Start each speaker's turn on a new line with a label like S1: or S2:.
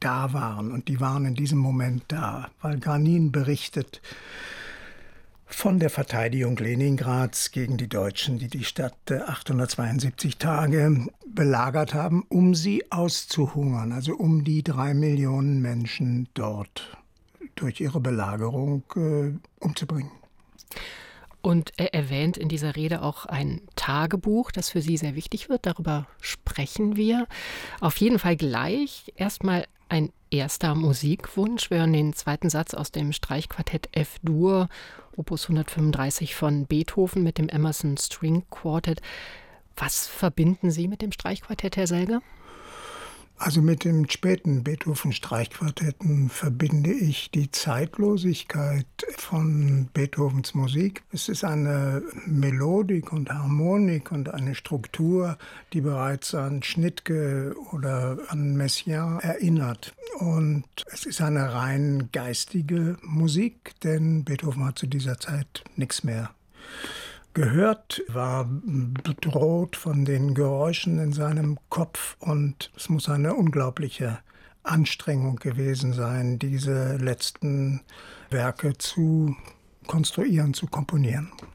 S1: da waren. Und die waren in diesem Moment da, weil Granin berichtet von der Verteidigung Leningrads gegen die Deutschen, die die Stadt 872 Tage belagert haben, um sie auszuhungern, also um die 3 Millionen Menschen dort durch ihre Belagerung umzubringen.
S2: Und er erwähnt in dieser Rede auch ein Tagebuch, das für Sie sehr wichtig wird. Darüber sprechen wir auf jeden Fall gleich. Erstmal ein erster Musikwunsch. Wir hören den zweiten Satz aus dem Streichquartett F-Dur, Opus 135 von Beethoven mit dem Emerson String Quartet. Was verbinden Sie mit dem Streichquartett, Herr Selge?
S1: Also mit den späten Beethoven-Streichquartetten verbinde ich die Zeitlosigkeit von Beethovens Musik. Es ist eine Melodik und Harmonik und eine Struktur, die bereits an Schnittke oder an Messiaen erinnert. Und es ist eine rein geistige Musik, denn Beethoven hat zu dieser Zeit nichts mehr gehört, war bedroht von den Geräuschen in seinem Kopf und es muss eine unglaubliche Anstrengung gewesen sein, diese letzten Werke zu konstruieren, zu komponieren.